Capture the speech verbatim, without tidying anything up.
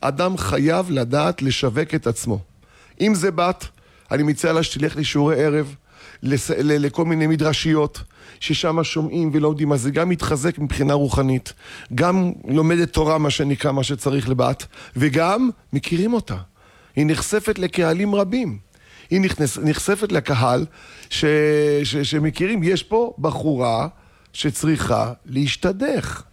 אדם חייב לדעת לשווק את עצמו. אם זה בת, אני מציע לה שתלך לשיעורי ערב, לס... ל... לכל מיני מדרשיות, ששם שומעים ולומדים, אז זה גם מתחזק מבחינה רוחנית, גם לומדת תורה מה שנקרא, מה שצריך לבת, וגם מכירים אותה. היא נחשפת לקהלים רבים. היא נכנס... נחשפת לקהל ש... ש... שמכירים, יש פה בחורה שצריכה להשתדך.